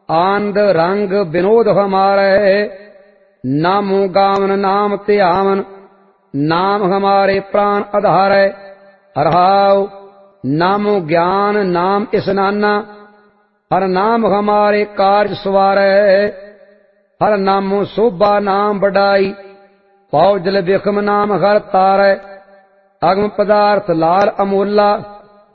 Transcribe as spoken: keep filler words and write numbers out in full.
आनंद रंग विनोद हमारे। नामो गावन नाम ध्यावन, नाम हमारे प्राण आधार। रहाओ नामो ज्ञान नाम स्नाना, हर नाम हमारे कार्य सवारै। हर नामो शोभा नाम बढ़ाई, पौ जल बिखम नाम हर तारै। अगम पदार्थ लाल अमोला,